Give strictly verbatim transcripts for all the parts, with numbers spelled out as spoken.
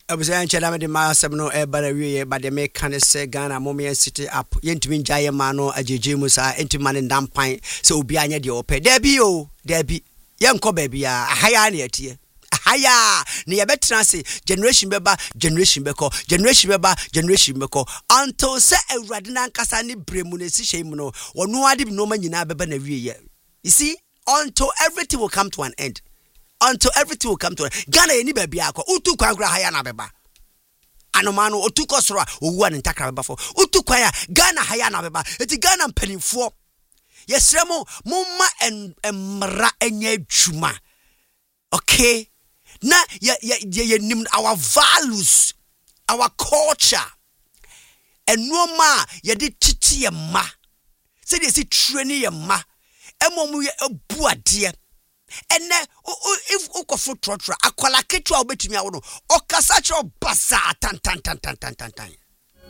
Observe Chadam de Masabno, a barrier, but the make can say Ghana, Mommy City up, Yentmin Jayamano, a Jijimusa, Intiman and Dampine, so be an idiot. Debbie, oh, Debbie, young baby, a higher near tier. Haya near better generation beba generation beko generation beba generation beko until say a radina kasani bremunesi shemuno or no adi no man yina beba na wie. You see, until everything will come to an end. Until everything will come to an end. Ghana any baby ako utu kwagra haya na beba. Anomano otu kosra owu an ntakra beba fo utu kwaya Ghana haya na beba. Eti Ghana mpanimfo yesremo mumma en emra enye dwuma. Okay? Na ya ya ya nim our values, our culture, and no ma ya di titi ya ma. Say they say training ya ma. Emo mu ya buade. Ene if ukofo trotra akwala ketwa obetumi awono. Okasa cho basa tan tan tan tan tan tan tan.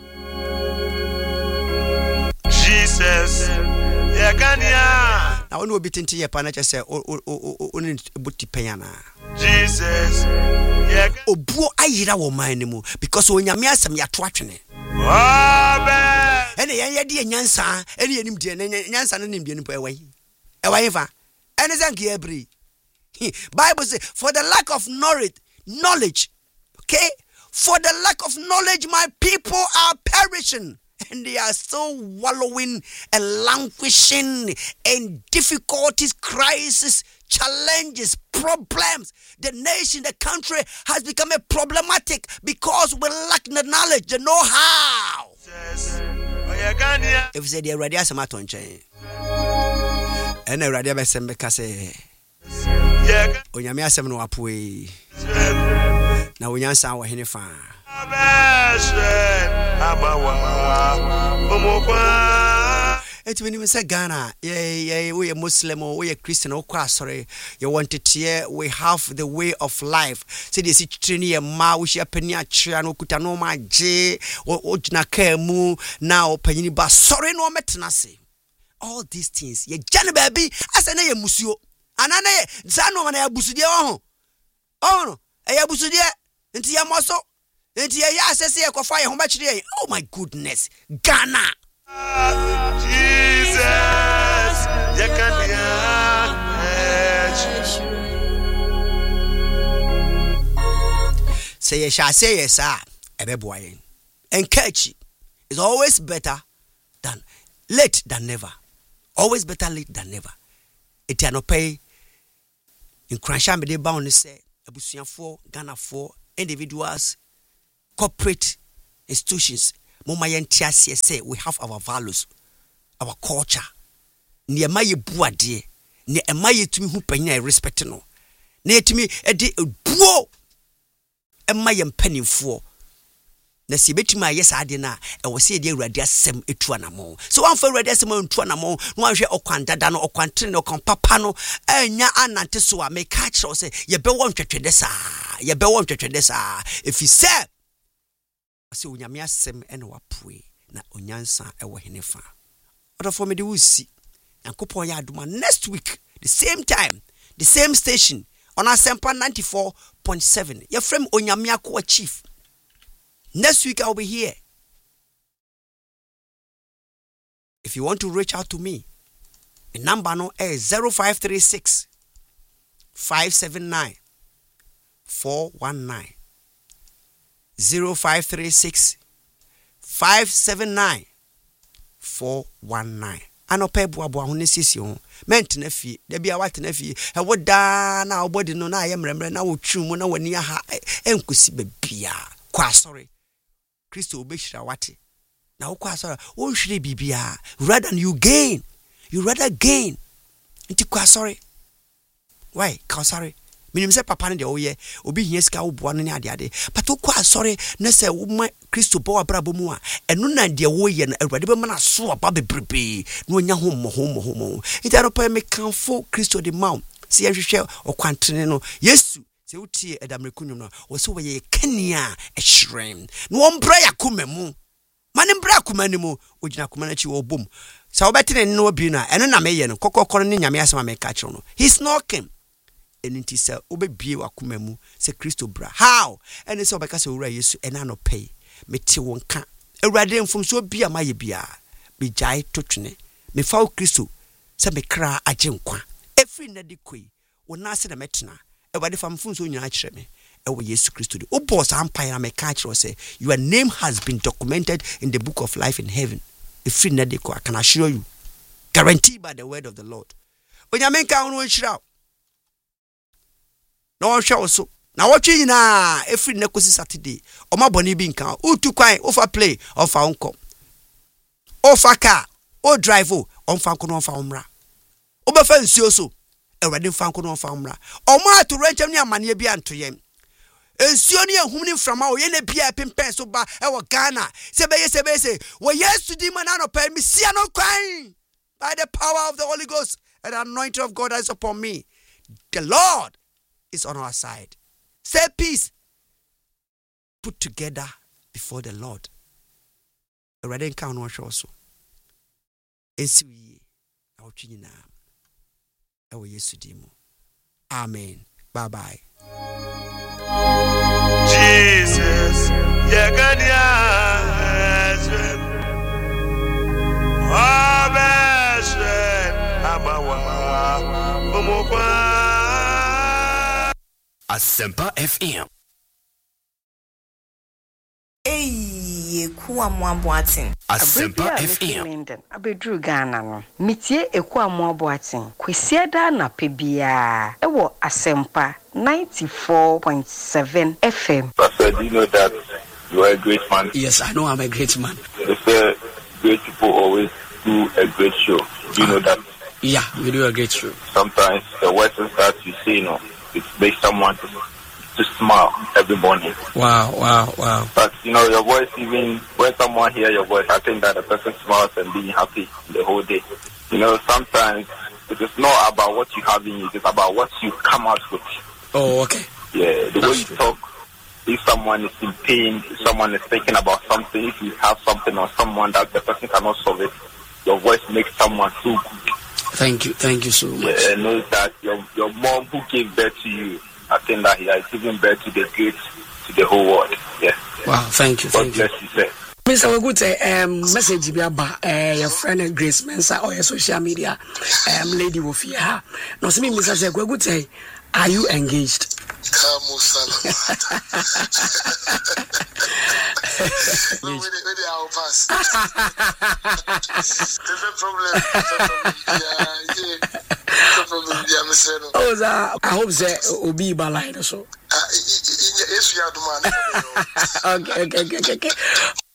Jesus ya kania. Na wonu obi tinti ye pa na che o o o o ni buti penyana. Jesus yeah obuo ayira wo man mu because onyame asem ya to atwene amen ene yen ye de nyansa ene yenim de nyansa no nim de nipo ewan ewan fa ene zanki ebri Bible say for the lack of knowledge knowledge okay for the lack of knowledge my people are perishing and they are still wallowing and languishing in difficulties, crises, challenges, problems. The nation, the country has become a problematic because we lack the knowledge, the know-how. If you say the radio samaton chain, and the radio sembe kase, onyame asem no apue. Na onyansa wo henefa. It's when you say Ghana, yeah, yeah, we are Muslim or we are Christian or sorry, you want it here, we have the way of life. Say this is training a ma, we share penia chiano kutanoma j or ojnakemu now penny sorry no metanasi. All these things, ye Jan baby, as an a musio, and an a zano and a busudia. Oh no, a busudia, and tia moso. Oh my goodness, Ghana. Jesus, say yes, I say yes, sir. Ebeboy. And catchy is always better than late than never. Always better late than never. It no pay in Cransha me de bound say Abusian for Ghana for individuals. Corporate institutions, Moma Yantias say we have our values, our culture. Near my buade, near a my to me who penny respect no. Near to me a day a duo, and my penny for. Na si betima yes adina e wo se de awurade asem etu anamo so wan fa awurade asem etu anamo no wan hwe okwandada no okwantre no kompapa no anya anante so a me ka kire se ye be won twetwede sa ye be won twetwede sa if you say ase onyame asem ene wapue na onyansa e wo henefa odo for me de wusi yankopon ya aduma next week the same time the same station on Asempa ninety-four point seven your friend onyame akwa chief. Next week I'll be here. If you want to reach out to me, the number no is zero five three six, five seven nine, four one nine. zero five three six, five seven nine, four one nine. Ano pe bua bua hone sisi ho mentena fie da bia watena fie e woda na obodi no na ayemremre na wotwum na wani ha enkosi babia kwa sorry Christo obeshira wate na ukwa sorry o hwire bibia rather than you gain you rather gain nti kwa sorry why kwa sorry minim se papa ne de oye obi hia sika wo boa no ne ade ade but ukwa sorry na se wo Christo bo abrabo mu a eno na de wo ye na awurade be mana so aba bebrebe na onya ho mo ho mo ho nti aro pa me kanfo Christo de maw se ye hwehwe okwantene no Yesu se utie edamrekunum no wo se wo ye kania e hyrem no ombra yakomemu mane mbra yakomanimu ogina komana chi wo bom sa wo betene no obi na eno na me ye no kokokoro ne nyame asema me ka kire no he's knocking Eniti se obebie wakoma mu se Kristo bra. How? Ene se obeka se owura Yesu ena no pay. Meti wonka. Ewurade mfomso bia maye bia. Me jai totwene. Me fa Kristo se me kra agye nkwa. Every na de koi. Wona se na metena. Ewurade fa mfomso nyina kyerɛ me. Ewo Yesu Kristo de. Obo sa empire na me ka kyerɛ say your name has been documented in the book of life in heaven. Every na de koi, I can assure you. Guaranteed by the word of the Lord. Onyame nka ho nhyira. Na won hwe so. Na wotwe nyina every nekosi Saturday. Oma boni bi nka. Utu kwan, ofa play, ofa onkom. Ofa car, o drive o, onfa nko no onfa omra. Obefa nsuo so. Ewrade nfa nko no onfa omra. Oma atu renchem ni amane bi antoyem. Nsuo ni ehum ni mframa o ye na bia pempen so ba e wo Ghana. Se be ye se be se, wo Yesu di man na no pa mi sia no kwan. By the power of the Holy Ghost and the anointing of God that is upon me. The Lord is on our side. Say peace. Put together before the Lord. Already encounter one show so. Ensiwi. Our chinina. Our Yesu dimo. Amen. Bye bye. Jesus. Yagania. Asempa F M. Hey, kuwa mwabwatin. Asempa F M. Abedru Ghana no. Mitie ekuwa mwabwatin. Kwesiada na pebia. Ewo Asempa ninety-four point seven F M. Pastor, do you know that you are a great man? Yes, I know I'm a great man. They say great people always do a great show. Do you uh, know that? Yeah, we do a great show. Sometimes the words that you say, you know, it makes someone to, to smile every morning. Wow, wow, wow. But, you know, your voice, even when someone hears your voice, I think that the person smiles and being happy the whole day. You know, sometimes it is not about what you have in you, it is about what you come out with. Oh, okay. Yeah, the That's way you true. talk, if someone is in pain, if someone is thinking about something, if you have something on someone that the person cannot solve it, your voice makes someone so good. Thank you, thank you so much. Yeah, and know that your your mom who gave birth to you, I think that he has given birth to the great, to the whole world. Yeah. Wow, thank you, thank God you. bless you, sir. Mister Wagute, um, message bi aba, uh, your friend Grace Mensa or your social media, um, lady Wofia. No, see me, Mister Wagute, are you engaged? Kamu Salam. No, wait, wait, I'll pass. There's a problem. Yeah, yeah. No problem. Yeah, Mister No. Oh, that I hope that Obi Balai so. Ah, yes, we are the man. Okay, okay, okay, okay.